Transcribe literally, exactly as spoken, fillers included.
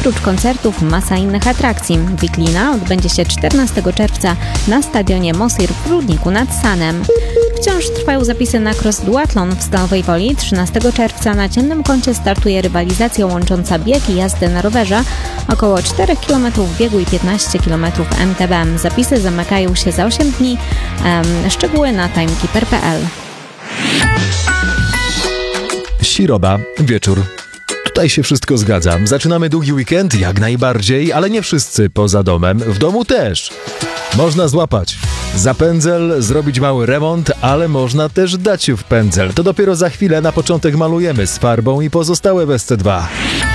Oprócz koncertów masa innych atrakcji. Wiklina odbędzie się czternastego czerwca na stadionie Mosir w Rudniku nad Sanem. Wciąż trwają zapisy na cross duathlon w Stalowej Woli. trzynastego czerwca na Ciemnym Kącie startuje rywalizacja łącząca bieg i jazdę na rowerze. Około cztery kilometry biegu i piętnaście kilometrów M T B. Zapisy zamykają się za osiem dni. Um, szczegóły na timekeeper kropka p l. Siroba, wieczór. Tutaj się wszystko zgadza. Zaczynamy długi weekend, jak najbardziej, ale nie wszyscy poza domem. W domu też. Można złapać za pędzel, zrobić mały remont, ale można też dać się w pędzel. To dopiero za chwilę. Na początek malujemy z farbą i pozostałe w S C dwa.